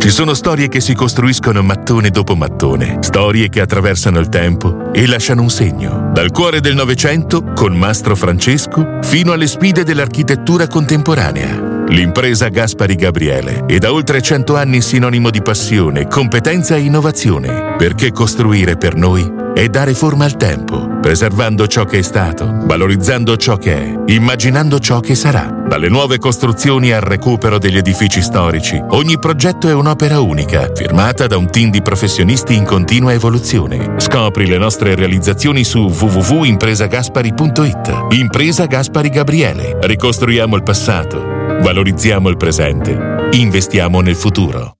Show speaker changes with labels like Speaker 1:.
Speaker 1: Ci sono storie che si costruiscono mattone dopo mattone, storie che attraversano il tempo e lasciano un segno. Dal cuore del Novecento, con Mastro Francesco, fino alle spide dell'architettura contemporanea. L'impresa Gaspari Gabriele è da oltre 100 anni sinonimo di passione, competenza e innovazione, perché costruire per noi è dare forma al tempo, preservando ciò che è stato, valorizzando ciò che è, immaginando ciò che sarà. Dalle nuove costruzioni al recupero degli edifici storici, ogni progetto è un'opera unica, firmata da un team di professionisti in continua evoluzione. Scopri le nostre realizzazioni su www.impresagaspari.it. Impresa Gaspari Gabriele. Ricostruiamo il passato, valorizziamo il presente, investiamo nel futuro.